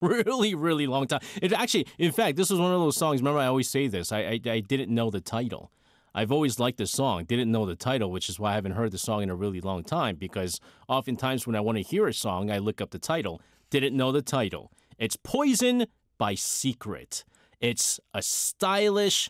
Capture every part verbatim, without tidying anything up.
Really, really long time. It actually, in fact, this was one of those songs. Remember, I always say this. I, I I didn't know the title. I've always liked the song, didn't know the title, which is why I haven't heard the song in a really long time. Because oftentimes when I want to hear a song, I look up the title. Didn't know the title. It's Poison by Secret. It's a stylish,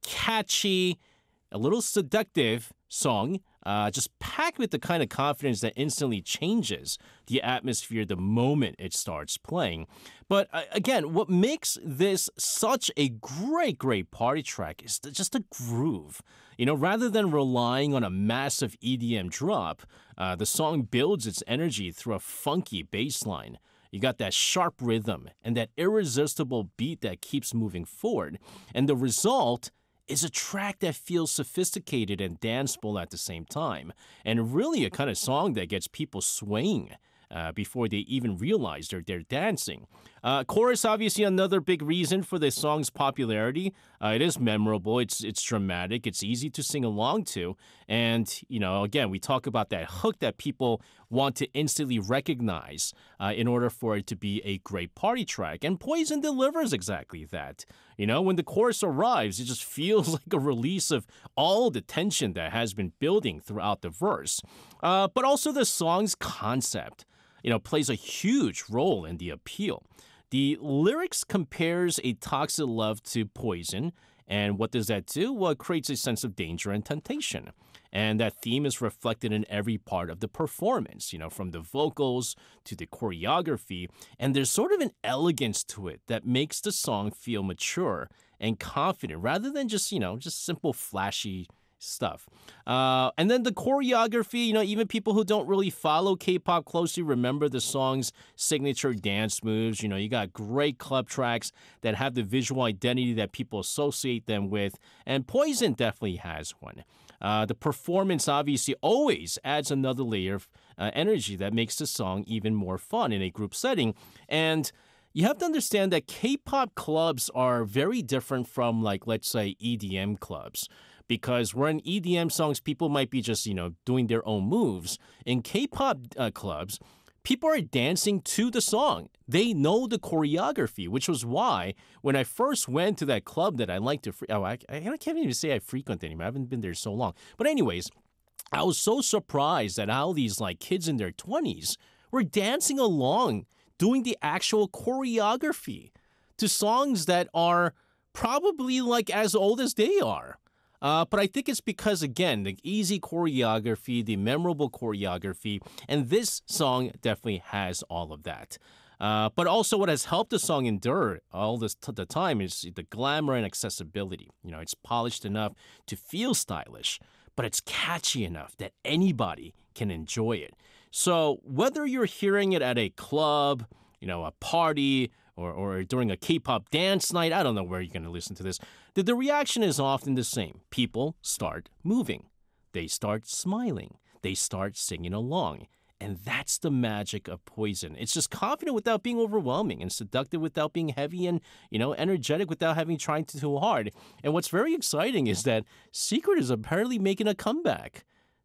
catchy, a little seductive song, uh, just packed with the kind of confidence that instantly changes the atmosphere the moment it starts playing. But uh, again, what makes this such a great, great party track is the, just the groove. You know, rather than relying on a massive E D M drop, uh, the song builds its energy through a funky bass line. You got that sharp rhythm and that irresistible beat that keeps moving forward. And the result is a track that feels sophisticated and danceable at the same time, and really a kind of song that gets people swaying uh, before they even realize they're, they're dancing. Uh, chorus, obviously, another big reason for this song's popularity. Uh, it is memorable, it's it's dramatic, it's easy to sing along to, and, you know, again, we talk about that hook that people want to instantly recognize uh, in order for it to be a great party track, and Poison delivers exactly that. You know, when the chorus arrives, it just feels like a release of all the tension that has been building throughout the verse. Uh, but also the song's concept, you know, plays a huge role in the appeal. The lyrics compares a toxic love to poison, and what does that do? Well, it creates a sense of danger and temptation. And that theme is reflected in every part of the performance, you know, from the vocals to the choreography. And there's sort of an elegance to it that makes the song feel mature and confident rather than just, you know, just simple flashy stuff. Uh, and then the choreography, you know, even people who don't really follow K-pop closely remember the song's signature dance moves. You know, you got great club tracks that have the visual identity that people associate them with, and Poison definitely has one. Uh, the performance obviously always adds another layer of uh, energy that makes the song even more fun in a group setting. And you have to understand that K-pop clubs are very different from, like, let's say, E D M clubs. Because where in E D M songs, people might be just, you know, doing their own moves. In K-pop uh, clubs, people are dancing to the song. They know the choreography, which was why when I first went to that club that I like to, fre- oh, I, I can't even say I frequent anymore. I haven't been there so long. But anyways, I was so surprised at how these like kids in their twenties were dancing along, doing the actual choreography to songs that are probably like as old as they are. Uh, but I think it's because, again, the easy choreography, the memorable choreography, and this song definitely has all of that. Uh, but also what has helped the song endure all this t- the time is the glamour and accessibility. You know, it's polished enough to feel stylish, but it's catchy enough that anybody can enjoy it. So whether you're hearing it at a club, you know, a party, or, or during a K-pop dance night, I don't know where you're going to listen to this, the, the reaction is often the same. People start moving. They start smiling. They start singing along. And that's the magic of Poison. It's just confident without being overwhelming and seductive without being heavy and, you know, energetic without having tried too hard. And what's very exciting is that Secret is apparently making a comeback.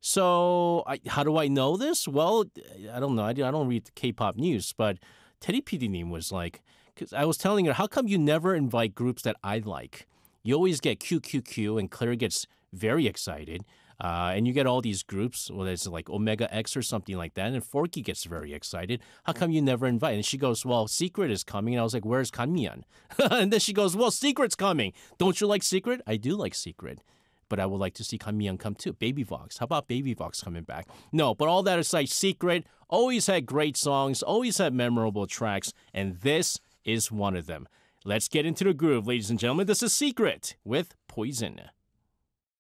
So I, how do I know this? Well, I don't know. I, I don't read the K-pop news, but Teddy PD님 was like, because I was telling her, how come you never invite groups that I like? You always get Q Q Q, and Claire gets very excited. Uh, and you get all these groups, well, it's like Omega X or something like that, and Forky gets very excited. How come you never invite? And she goes, well, Secret is coming. And I was like, where's Kanmian? And then she goes, well, Secret's coming. Don't you like Secret? I do like Secret. But I would like to see Kanmian come too. Baby Vox. How about Baby Vox coming back? No, but all that aside, Secret always had great songs, always had memorable tracks, and this is one of them. Let's get into the groove, ladies and gentlemen. This is Secret with Poison.